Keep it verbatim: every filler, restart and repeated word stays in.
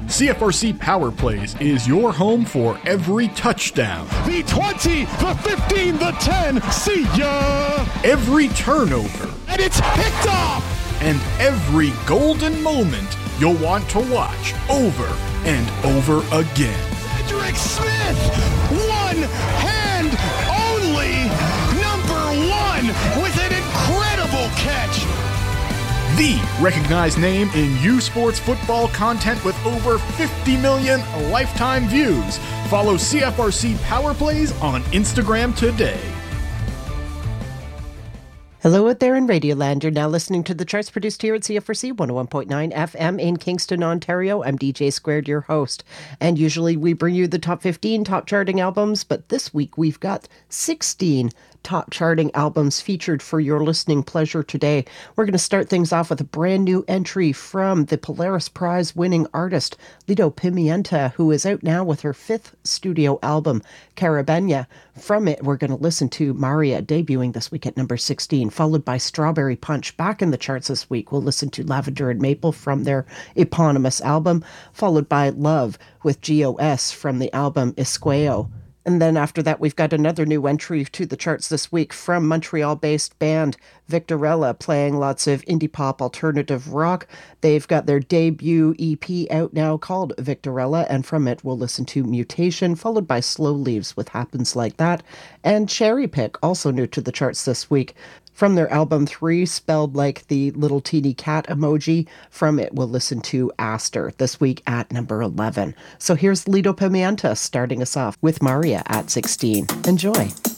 C F R C Power Plays is your home for every touchdown. The twenty, the fifteen, the ten, see ya! Every turnover. And it's picked off! And every golden moment you'll want to watch over and over again. Cedric Smith, one hand only, number one with an incredible catch. The recognized name in U Sports football content with over fifty million lifetime views. Follow C F R C Power Plays on Instagram today. Hello out there in Radioland. You're now listening to the charts produced here at C F R C one oh one point nine F M in Kingston, Ontario. I'm D J Squared, your host. And usually we bring you the top fifteen top charting albums, but this week we've got sixteen top charting albums featured for your listening pleasure today. We're going to start things off with a brand new entry from the Polaris Prize winning artist Lido Pimienta, who is out now with her fifth studio album, Carabenia. From it, we're going to listen to Maria, debuting this week at number sixteen, followed by Strawberry Punch. Back in the charts this week, we'll listen to Lavender and Maple from their eponymous album, followed by Love with G O S from the album Isqueo. And then after that, we've got another new entry to the charts this week from Montreal-based band Victorella, playing lots of indie pop alternative rock. They've got their debut E P out now called Victorella, and from it we'll listen to Mutation, followed by Slow Leaves with Happens Like That, and Cherry Pick, also new to the charts this week. From their album three, spelled like the little teeny cat emoji, from it we'll listen to Aster, this week at number eleven. So here's Lido Pimienta starting us off with Maria at sixteen. Enjoy.